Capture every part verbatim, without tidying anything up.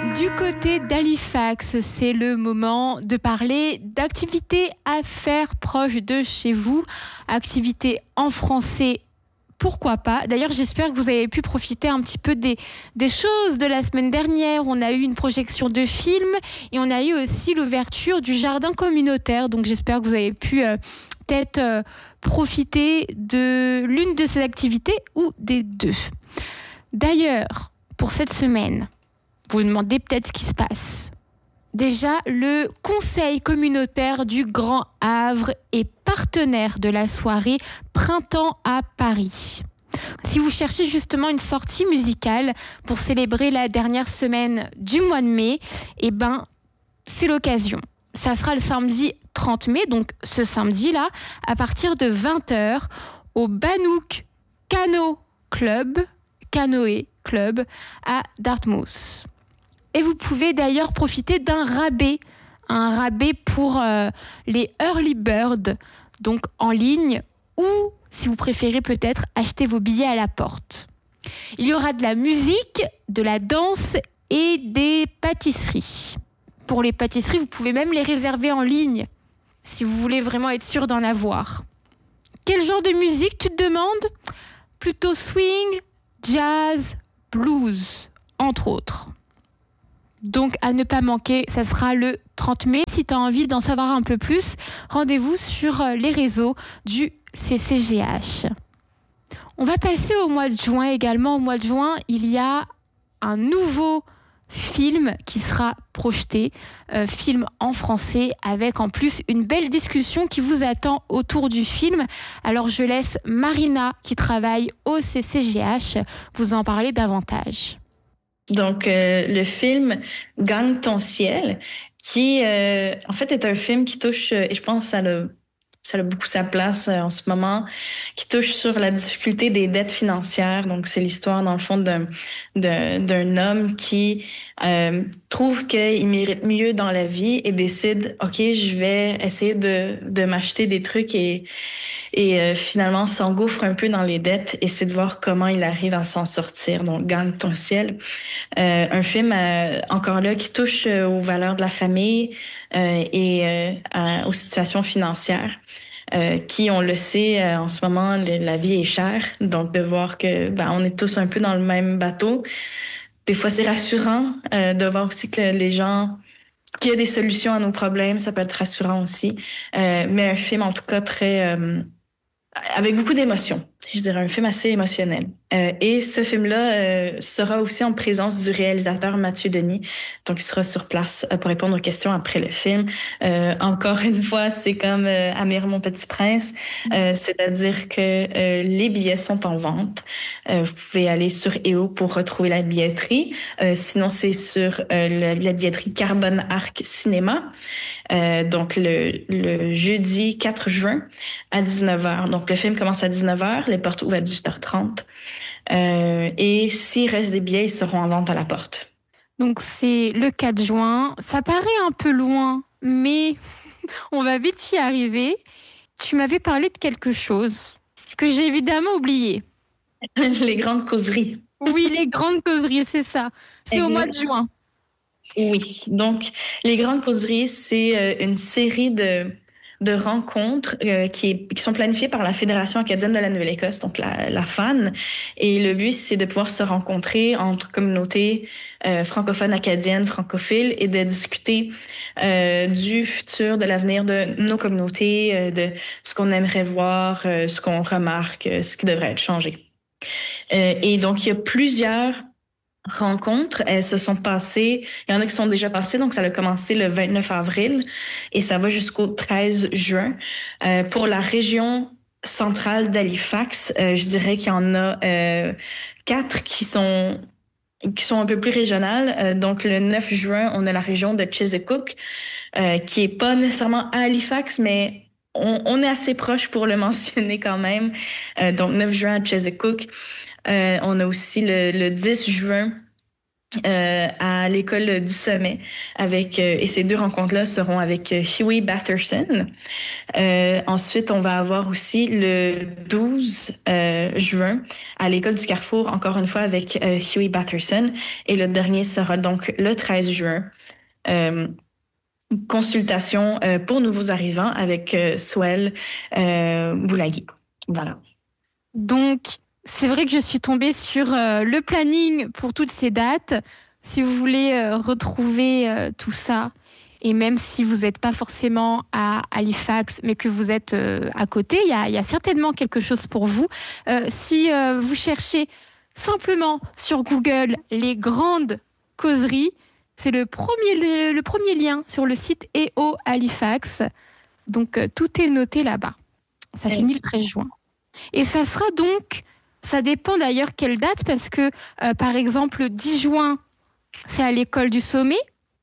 Du côté d'Halifax, c'est le moment de parler d'activités à faire proche de chez vous. Activités en français, pourquoi pas. D'ailleurs, j'espère que vous avez pu profiter un petit peu des, des choses de la semaine dernière. On a eu une projection de film et on a eu aussi l'ouverture du jardin communautaire. Donc j'espère que vous avez pu euh, peut-être euh, profiter de l'une de ces activités ou des deux. D'ailleurs, pour cette semaine, vous vous demandez peut-être ce qui se passe. Déjà, le Conseil communautaire du Grand Havre est partenaire de la soirée Printemps à Paris. Si vous cherchez justement une sortie musicale pour célébrer la dernière semaine du mois de mai, eh ben, c'est l'occasion. Ça sera le samedi trente mai, donc ce samedi-là, à partir de vingt heures, au Banook Cano Club, Canoë Club, à Dartmouth. Et vous pouvez d'ailleurs profiter d'un rabais, un rabais pour euh, les early birds, donc en ligne, ou si vous préférez peut-être acheter vos billets à la porte. Il y aura de la musique, de la danse et des pâtisseries. Pour les pâtisseries, vous pouvez même les réserver en ligne, si vous voulez vraiment être sûr d'en avoir. Quel genre de musique tu te demandes ? Plutôt swing, jazz, blues, entre autres. Donc, à ne pas manquer, ça sera le trente mai. Si tu as envie d'en savoir un peu plus, rendez-vous sur les réseaux du C C G H. On va passer au mois de juin également. Au mois de juin, il y a un nouveau film qui sera projeté, euh, film en français, avec en plus une belle discussion qui vous attend autour du film. Alors, je laisse Marina, qui travaille au C C G H, vous en parler davantage. Donc, euh, le film « Gagne ton ciel », qui, euh, en fait, est un film qui touche, et je pense que ça a, ça a beaucoup sa place euh, en ce moment, qui touche sur la difficulté des dettes financières. Donc, c'est l'histoire, dans le fond, d'un, d'un, d'un homme qui euh, trouve qu'il mérite mieux dans la vie et décide « OK, je vais essayer de, de m'acheter des trucs » et Et euh, finalement s'engouffre un peu dans les dettes et c'est de voir comment il arrive à s'en sortir. Donc, Gagne ton ciel. Euh, un film, euh, encore là, qui touche euh, aux valeurs de la famille euh, et euh, à, aux situations financières. Euh, qui, on le sait, euh, en ce moment, le, la vie est chère. Donc, de voir que ben, on est tous un peu dans le même bateau. Des fois, c'est rassurant euh, de voir aussi que les gens... qu'il y a des solutions à nos problèmes. Ça peut être rassurant aussi. Euh, mais un film, en tout cas, très... Euh, avec beaucoup d'émotions. Je dirais un film assez émotionnel. Euh, et ce film-là euh, sera aussi en présence du réalisateur Mathieu Denis. Donc, il sera sur place euh, pour répondre aux questions après le film. Euh, encore une fois, c'est comme euh, Amir, mon petit prince. Euh, c'est-à-dire que euh, les billets sont en vente. Euh, vous pouvez aller sur E O pour retrouver la billetterie. Euh, sinon, c'est sur euh, la, la billetterie Carbone Arc Cinéma. Euh, donc, le, le jeudi quatre juin à dix-neuf heures. Donc, le film commence à dix-neuf heures. Les portes ouvrent à dix-huit heures trente. Euh, et s'il reste des billets, ils seront en vente à la porte. Donc, c'est le quatre juin. Ça paraît un peu loin, mais on va vite y arriver. Tu m'avais parlé de quelque chose que j'ai évidemment oublié. Les grandes causeries. Oui, les grandes causeries, c'est ça. C'est Exactement. Au mois de juin. Oui, donc les grandes causeries, c'est euh, une série de de rencontres euh, qui, est, qui sont planifiées par la Fédération acadienne de la Nouvelle-Écosse, donc la, la F A N. Et le but, c'est de pouvoir se rencontrer entre communautés euh, francophones, acadiennes, francophiles, et de discuter euh, du futur, de l'avenir de nos communautés, euh, de ce qu'on aimerait voir, euh, ce qu'on remarque, euh, ce qui devrait être changé. Euh, et donc, il y a plusieurs rencontres. Elles se sont passées, il y en a qui sont déjà passées, donc ça a commencé le vingt-neuf avril et ça va jusqu'au treize juin. Euh, pour la région centrale d'Halifax, euh, je dirais qu'il y en a euh, quatre qui sont qui sont un peu plus régionales. Euh, donc, le neuf juin, on a la région de Chesapeake, euh, qui est pas nécessairement à Halifax, mais on, on est assez proche pour le mentionner quand même. Euh, donc, neuf juin à Chesapeake. Euh, on a aussi le, le dix juin euh, à l'école du sommet avec euh, et ces deux rencontres-là seront avec euh, Huey Batterson. Euh, ensuite, on va avoir aussi le douze euh, juin à l'école du Carrefour, encore une fois avec euh, Huey Batterson. Et le dernier sera donc le treize juin. Euh, consultation euh, pour nouveaux arrivants avec euh, Swell euh, Boulagui. Voilà. Donc, c'est vrai que je suis tombée sur euh, le planning pour toutes ces dates. Si vous voulez euh, retrouver euh, tout ça, et même si vous n'êtes pas forcément à Halifax, mais que vous êtes euh, à côté, il y a, y a certainement quelque chose pour vous. Euh, si euh, vous cherchez simplement sur Google les grandes causeries, c'est le premier, le, le premier lien sur le site E O Halifax. Donc, euh, tout est noté là-bas. Ça Oui. finit le treize juin. Et ça sera donc, ça dépend d'ailleurs quelle date, parce que, euh, par exemple, le dix juin, c'est à l'école du Sommet,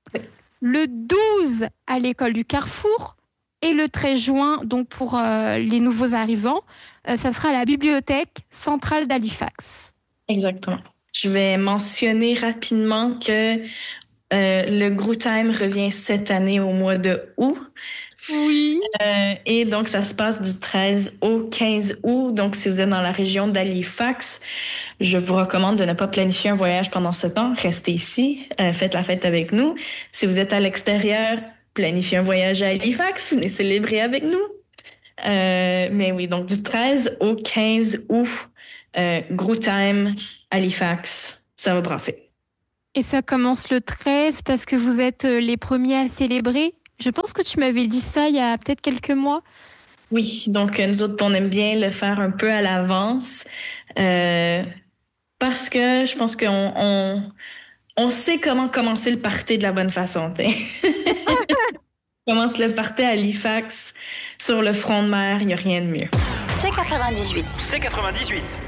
le douze à l'école du Carrefour, et le treize juin, donc pour euh, les nouveaux arrivants, euh, ça sera à la bibliothèque centrale d'Halifax. Exactement. Je vais mentionner rapidement que euh, le Gros Time revient cette année au mois de août. Oui. Euh, et donc, ça se passe du treize au quinze août. Donc, si vous êtes dans la région d'Halifax, je vous recommande de ne pas planifier un voyage pendant ce temps. Restez ici, euh, faites la fête avec nous. Si vous êtes à l'extérieur, planifiez un voyage à Halifax, venez célébrer avec nous. Euh, mais oui, donc du treize au quinze août, euh, Gros Time, Halifax, ça va brasser. Et ça commence le treize parce que vous êtes euh, les premiers à célébrer. Je pense que tu m'avais dit ça il y a peut-être quelques mois. Oui, donc euh, nous autres, on aime bien le faire un peu à l'avance euh, parce que je pense qu'on on, on sait comment commencer le party de la bonne façon. t'sais. On commence le party à Halifax, sur le front de mer, il n'y a rien de mieux. C quatre-vingt-dix-huit. C quatre-vingt-dix-huit.